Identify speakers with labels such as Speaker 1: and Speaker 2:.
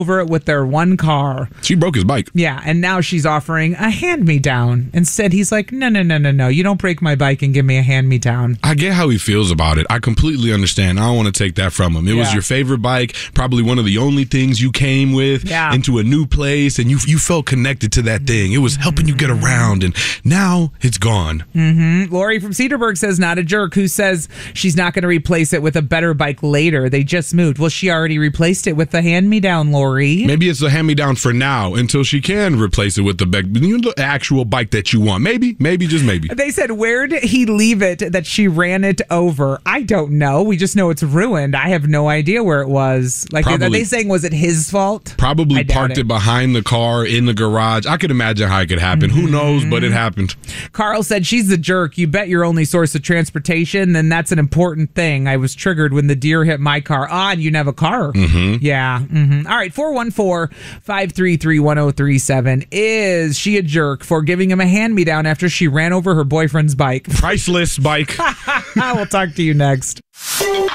Speaker 1: over it with their one car.
Speaker 2: She broke his bike.
Speaker 1: Yeah, and now she's offering a hand-me-down. Instead, he's like, no. You don't break my bike and give me a hand-me-down.
Speaker 2: I get how he feels about it. I completely understand. I don't want to take that from him. It was your favorite bike, probably one of the only things you came with into a new place, and you felt connected to that thing. It was helping you get around, and now it's gone.
Speaker 1: Mm-hmm. Lori from Cedarburg says, not a jerk. Who says she's not going to replace it with a better bike later? They just moved. Well, she already replaced it with the hand-me-down, Lori.
Speaker 2: Maybe it's a hand-me-down for now until she can replace it with the actual bike that you want. Maybe, just maybe.
Speaker 1: They said, where did he leave it that she ran it over? I don't know. We just know it's ruined. I have no idea where it was. Like, are they saying, was it his fault?
Speaker 2: Probably parked it behind the car in the garage. I could imagine how it could happen. Who knows, but it happened.
Speaker 1: Carl said, she's the jerk. You bet your only source of transportation, then that's an important thing. I was triggered when the deer hit my car. And you didn't have a car.
Speaker 2: Mm-hmm.
Speaker 1: Yeah. Mm-hmm. All right, 414-533-1037. Is she a jerk for giving him a hand-me-down after she ran over her boyfriend's bike?
Speaker 2: Priceless bike.
Speaker 1: We'll talk to you next.